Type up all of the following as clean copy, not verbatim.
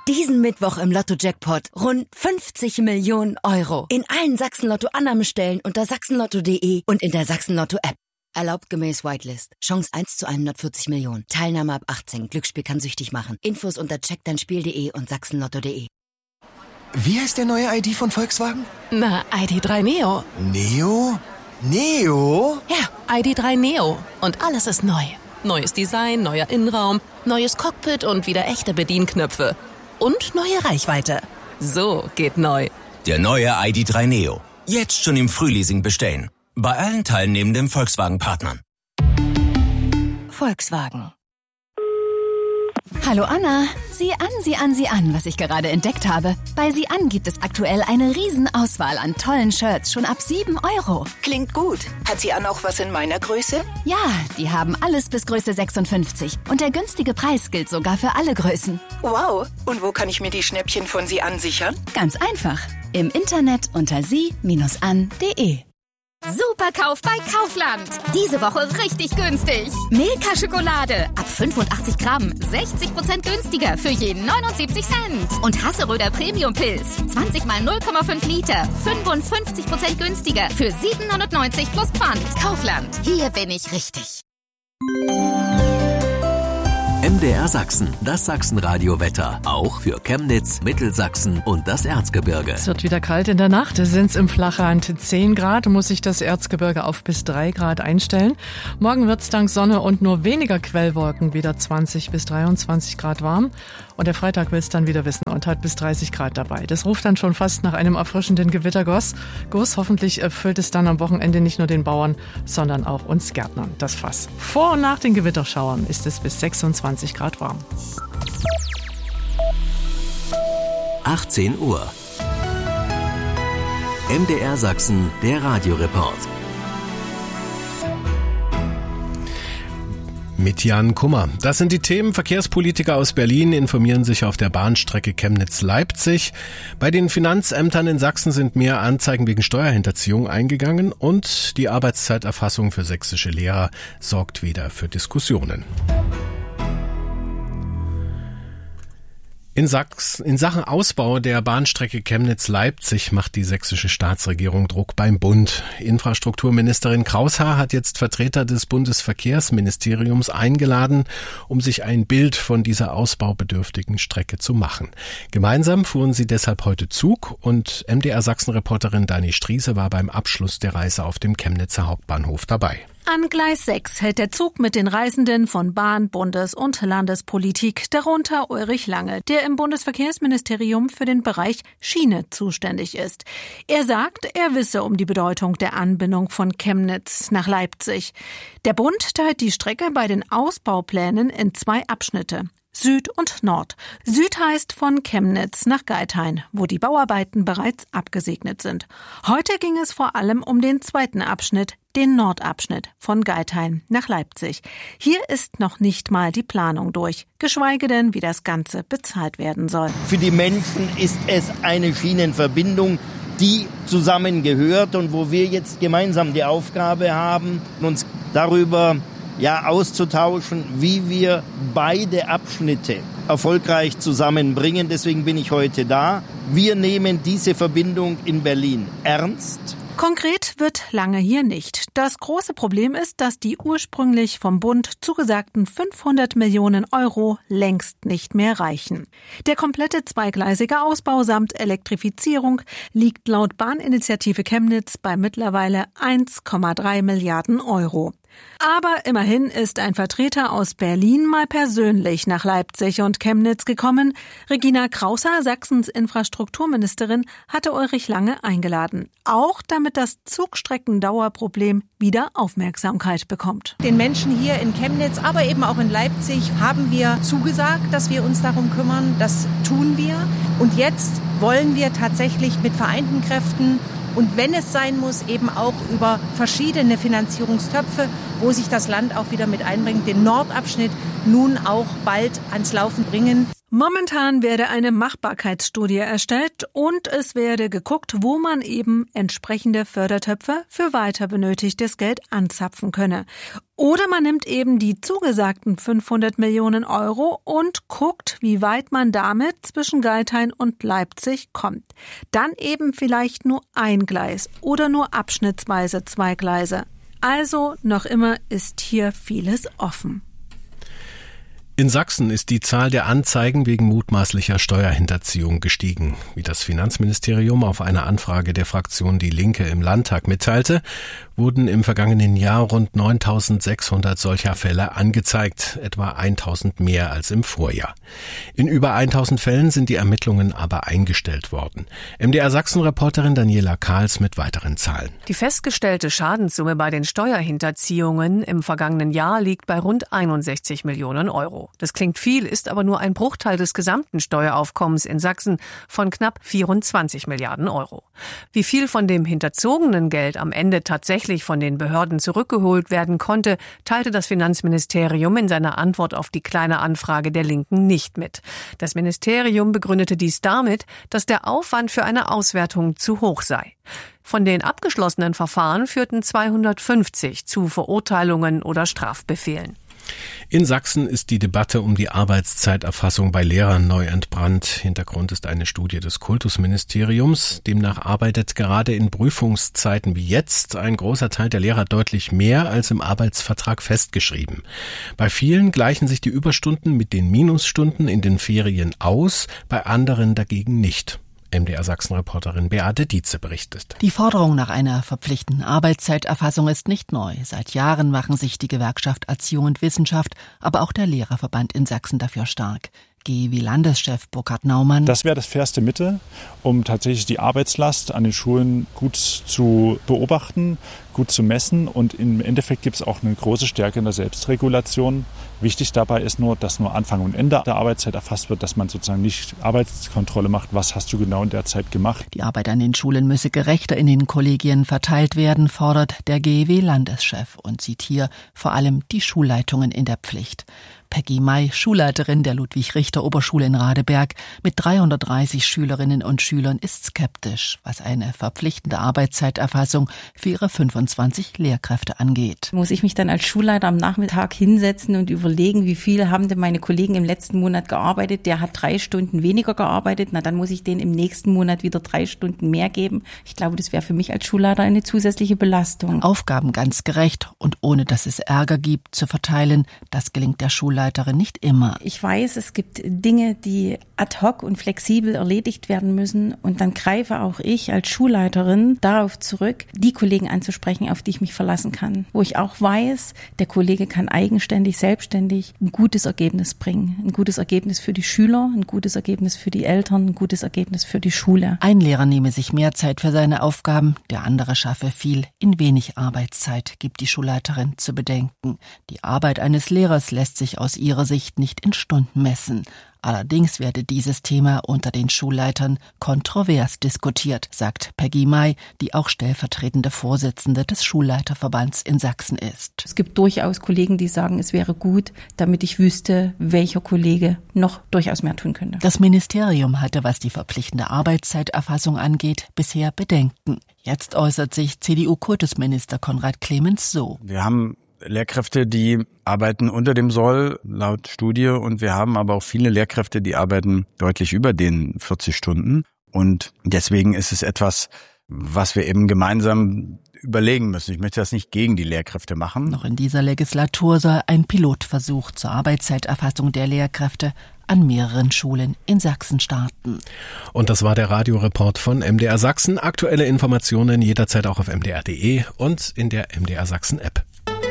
Diesen Mittwoch im Lotto-Jackpot rund 50 Millionen Euro. In allen Sachsen-Lotto-Annahmestellen unter sachsenlotto.de und in der Sachsen-Lotto-App. Erlaubt gemäß Whitelist. Chance 1 zu 140 Millionen. Teilnahme ab 18. Glücksspiel kann süchtig machen. Infos unter checkdeinspiel.de und sachsenlotto.de. Wie heißt der neue ID von Volkswagen? Na, ID.3 Neo. Neo? Neo? Ja, ID.3 Neo. Und alles ist neu. Neues Design, neuer Innenraum, neues Cockpit und wieder echte Bedienknöpfe. Und neue Reichweite. So geht neu. Der neue ID.3 Neo. Jetzt schon im Frühleasing bestellen. Bei allen teilnehmenden Volkswagen-Partnern. Volkswagen. Hallo Anna, sieh an, was ich gerade entdeckt habe. Bei Sieh an gibt es aktuell eine Riesenauswahl an tollen Shirts, schon ab 7 Euro. Klingt gut. Hat Sieh an auch was in meiner Größe? Ja, die haben alles bis Größe 56. Und der günstige Preis gilt sogar für alle Größen. Wow. Und wo kann ich mir die Schnäppchen von Sieh an sichern? Ganz einfach. Im Internet unter sie-an.de. Superkauf bei Kaufland. Diese Woche richtig günstig. Milka-Schokolade ab 85 Gramm. 60% günstiger für jeden 79 Cent. Und Hasseröder Premium-Pilz. 20 mal 0,5 Liter. 55% günstiger für 7,99 plus Pfand. Kaufland. Hier bin ich richtig. MDR Sachsen, das Sachsenradio-Wetter. Auch für Chemnitz, Mittelsachsen und das Erzgebirge. Es wird wieder kalt in der Nacht. Sind es im Flachland 10 Grad, muss sich das Erzgebirge auf bis 3 Grad einstellen. Morgen wird es dank Sonne und nur weniger Quellwolken wieder 20 bis 23 Grad warm. Und der Freitag will es dann wieder wissen und hat bis 30 Grad dabei. Das ruft dann schon fast nach einem erfrischenden Gewitterguss. Hoffentlich erfüllt es dann am Wochenende nicht nur den Bauern, sondern auch uns Gärtnern das Fass. Vor und nach den Gewitterschauern ist es bis 26 Grad warm. 18 Uhr. MDR Sachsen, der Radioreport. Mit Jan Kummer. Das sind die Themen. Verkehrspolitiker aus Berlin informieren sich auf der Bahnstrecke Chemnitz-Leipzig. Bei den Finanzämtern in Sachsen sind mehr Anzeigen wegen Steuerhinterziehung eingegangen und die Arbeitszeiterfassung für sächsische Lehrer sorgt wieder für Diskussionen. In Sachen Ausbau der Bahnstrecke Chemnitz-Leipzig macht die sächsische Staatsregierung Druck beim Bund. Infrastrukturministerin Kraushaar hat jetzt Vertreter des Bundesverkehrsministeriums eingeladen, um sich ein Bild von dieser ausbaubedürftigen Strecke zu machen. Gemeinsam fuhren sie deshalb heute Zug und MDR-Sachsen-Reporterin Dani Striese war beim Abschluss der Reise auf dem Chemnitzer Hauptbahnhof dabei. An Gleis 6 hält der Zug mit den Reisenden von Bahn-, Bundes- und Landespolitik, darunter Ulrich Lange, der im Bundesverkehrsministerium für den Bereich Schiene zuständig ist. Er sagt, er wisse um die Bedeutung der Anbindung von Chemnitz nach Leipzig. Der Bund teilt die Strecke bei den Ausbauplänen in 2 Abschnitte. Süd und Nord. Süd heißt von Chemnitz nach Geithain, wo die Bauarbeiten bereits abgesegnet sind. Heute ging es vor allem um den 2. Abschnitt, den Nordabschnitt von Geithain nach Leipzig. Hier ist noch nicht mal die Planung durch, geschweige denn, wie das Ganze bezahlt werden soll. Für die Menschen ist es eine Schienenverbindung, die zusammengehört und wo wir jetzt gemeinsam die Aufgabe haben, uns darüber auszutauschen, wie wir beide Abschnitte erfolgreich zusammenbringen. Deswegen bin ich heute da. Wir nehmen diese Verbindung in Berlin ernst. Konkret wird Lange hier nicht. Das große Problem ist, dass die ursprünglich vom Bund zugesagten 500 Millionen Euro längst nicht mehr reichen. Der komplette zweigleisige Ausbau samt Elektrifizierung liegt laut Bahninitiative Chemnitz bei mittlerweile 1,3 Milliarden Euro. Aber immerhin ist ein Vertreter aus Berlin mal persönlich nach Leipzig und Chemnitz gekommen. Regina Kraushaar, Sachsens Infrastrukturministerin, hatte Ulrich Lange eingeladen. Auch damit das Zugstreckendauerproblem wieder Aufmerksamkeit bekommt. Den Menschen hier in Chemnitz, aber eben auch in Leipzig haben wir zugesagt, dass wir uns darum kümmern. Das tun wir. Und jetzt wollen wir tatsächlich mit vereinten Kräften und wenn es sein muss, eben auch über verschiedene Finanzierungstöpfe, wo sich das Land auch wieder mit einbringt, den Nordabschnitt nun auch bald ans Laufen bringen. Momentan werde eine Machbarkeitsstudie erstellt und es werde geguckt, wo man eben entsprechende Fördertöpfe für weiter benötigtes Geld anzapfen könne. Oder man nimmt eben die zugesagten 500 Millionen Euro und guckt, wie weit man damit zwischen Geithain und Leipzig kommt. Dann eben vielleicht nur ein Gleis oder nur abschnittsweise 2 Gleise. Also noch immer ist hier vieles offen. In Sachsen ist die Zahl der Anzeigen wegen mutmaßlicher Steuerhinterziehung gestiegen. Wie das Finanzministerium auf eine Anfrage der Fraktion Die Linke im Landtag mitteilte, wurden im vergangenen Jahr rund 9.600 solcher Fälle angezeigt, etwa 1.000 mehr als im Vorjahr. In über 1.000 Fällen sind die Ermittlungen aber eingestellt worden. MDR Sachsen-Reporterin Daniela Kahls mit weiteren Zahlen. Die festgestellte Schadenssumme bei den Steuerhinterziehungen im vergangenen Jahr liegt bei rund 61 Millionen Euro. Das klingt viel, ist aber nur ein Bruchteil des gesamten Steueraufkommens in Sachsen von knapp 24 Milliarden Euro. Wie viel von dem hinterzogenen Geld am Ende tatsächlich von den Behörden zurückgeholt werden konnte, teilte das Finanzministerium in seiner Antwort auf die Kleine Anfrage der Linken nicht mit. Das Ministerium begründete dies damit, dass der Aufwand für eine Auswertung zu hoch sei. Von den abgeschlossenen Verfahren führten 250 zu Verurteilungen oder Strafbefehlen. In Sachsen ist die Debatte um die Arbeitszeiterfassung bei Lehrern neu entbrannt. Hintergrund ist eine Studie des Kultusministeriums. Demnach arbeitet gerade in Prüfungszeiten wie jetzt ein großer Teil der Lehrer deutlich mehr als im Arbeitsvertrag festgeschrieben. Bei vielen gleichen sich die Überstunden mit den Minusstunden in den Ferien aus, bei anderen dagegen nicht. MDR Sachsen-Reporterin Beate Dietze berichtet. Die Forderung nach einer verpflichtenden Arbeitszeiterfassung ist nicht neu. Seit Jahren machen sich die Gewerkschaft Erziehung und Wissenschaft, aber auch der Lehrerverband in Sachsen dafür stark. GEW-Landeschef Burkhard Naumann. Das wäre das fairste Mittel, um tatsächlich die Arbeitslast an den Schulen gut zu beobachten, gut zu messen. Und im Endeffekt gibt es auch eine große Stärke in der Selbstregulation. Wichtig dabei ist nur, dass nur Anfang und Ende der Arbeitszeit erfasst wird, dass man sozusagen nicht Arbeitskontrolle macht, was hast du genau in der Zeit gemacht. Die Arbeit an den Schulen müsse gerechter in den Kollegien verteilt werden, fordert der GEW-Landeschef und sieht hier vor allem die Schulleitungen in der Pflicht. Peggy May, Schulleiterin der Ludwig-Richter-Oberschule in Radeberg mit 330 Schülerinnen und Schülern, ist skeptisch, was eine verpflichtende Arbeitszeiterfassung für ihre 25 Lehrkräfte angeht. Muss ich mich dann als Schulleiter am Nachmittag hinsetzen und überlegen, wie viel haben denn meine Kollegen im letzten Monat gearbeitet? Der hat 3 Stunden weniger gearbeitet, na dann muss ich denen im nächsten Monat wieder 3 Stunden mehr geben. Ich glaube, das wäre für mich als Schulleiter eine zusätzliche Belastung. Aufgaben ganz gerecht und ohne dass es Ärger gibt zu verteilen, das gelingt der Schulleiterin nicht immer. Ich weiß, es gibt Dinge, die ad hoc und flexibel erledigt werden müssen und dann greife auch ich als Schulleiterin darauf zurück, die Kollegen anzusprechen, auf die ich mich verlassen kann. Wo ich auch weiß, der Kollege kann eigenständig, selbstständig ein gutes Ergebnis bringen. Ein gutes Ergebnis für die Schüler, ein gutes Ergebnis für die Eltern, ein gutes Ergebnis für die Schule. Ein Lehrer nehme sich mehr Zeit für seine Aufgaben, der andere schaffe viel in wenig Arbeitszeit, gibt die Schulleiterin zu bedenken. Die Arbeit eines Lehrers lässt sich aus ihrer Sicht nicht in Stunden messen. Allerdings werde dieses Thema unter den Schulleitern kontrovers diskutiert, sagt Peggy May, die auch stellvertretende Vorsitzende des Schulleiterverbands in Sachsen ist. Es gibt durchaus Kollegen, die sagen, es wäre gut, damit ich wüsste, welcher Kollege noch durchaus mehr tun könnte. Das Ministerium hatte, was die verpflichtende Arbeitszeiterfassung angeht, bisher Bedenken. Jetzt äußert sich CDU-Kultusminister Konrad Clemens so. Wir haben Lehrkräfte, die arbeiten unter dem Soll laut Studie und wir haben aber auch viele Lehrkräfte, die arbeiten deutlich über den 40 Stunden und deswegen ist es etwas, was wir eben gemeinsam überlegen müssen. Ich möchte das nicht gegen die Lehrkräfte machen. Noch in dieser Legislatur soll ein Pilotversuch zur Arbeitszeiterfassung der Lehrkräfte an mehreren Schulen in Sachsen starten. Und das war der Radioreport von MDR Sachsen. Aktuelle Informationen jederzeit auch auf mdr.de und in der MDR Sachsen App.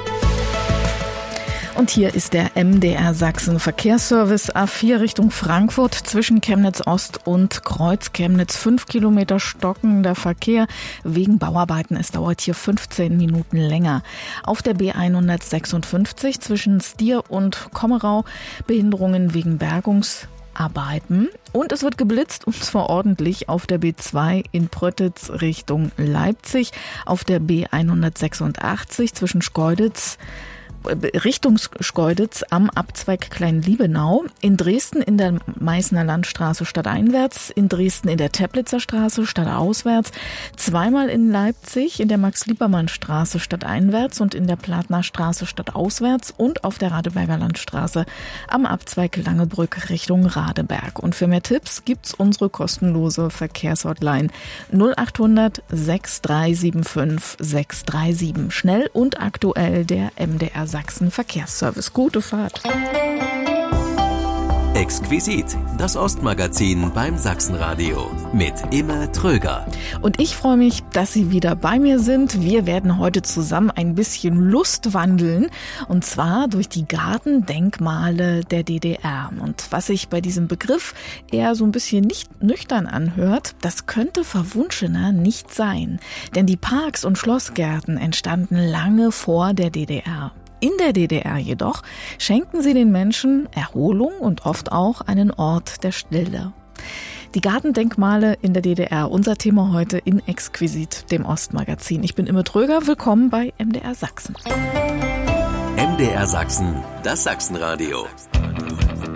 Und hier ist der MDR Sachsen Verkehrsservice A4 Richtung Frankfurt zwischen Chemnitz Ost und Kreuz Chemnitz. 5 Kilometer stockender Verkehr wegen Bauarbeiten. Es dauert hier 15 Minuten länger. Auf der B156 zwischen Stier und Kommerau Behinderungen wegen Bergungsarbeiten. Und es wird geblitzt, und zwar ordentlich, auf der B2 in Pröttitz Richtung Leipzig. Auf der B186 zwischen Schkeuditz Richtung Schkeuditz am Abzweig Klein-Liebenau, in Dresden in der Meißner Landstraße stadteinwärts, in Dresden in der Teplitzer Straße stadtauswärts, zweimal in Leipzig in der Max-Liebermann-Straße stadteinwärts und in der Platner Straße stadtauswärts und auf der Radeberger Landstraße am Abzweig Langebrück Richtung Radeberg. Und für mehr Tipps gibt's unsere kostenlose Verkehrshotline 0800 6375 637. Schnell und aktuell der MDR Sachsen Verkehrsservice. Gute Fahrt. Exquisit, das Ostmagazin beim Sachsenradio mit Imme Tröger. Und ich freue mich, dass Sie wieder bei mir sind. Wir werden heute zusammen ein bisschen Lust wandeln, und zwar durch die Gartendenkmale der DDR. Und was sich bei diesem Begriff eher so ein bisschen nicht nüchtern anhört, das könnte verwunschener nicht sein. Denn die Parks und Schlossgärten entstanden lange vor der DDR. In der DDR jedoch schenkten sie den Menschen Erholung und oft auch einen Ort der Stille. Die Gartendenkmale in der DDR, unser Thema heute in Exquisit, dem Ostmagazin. Ich bin Imme Tröger, willkommen bei MDR Sachsen. MDR Sachsen, das Sachsenradio.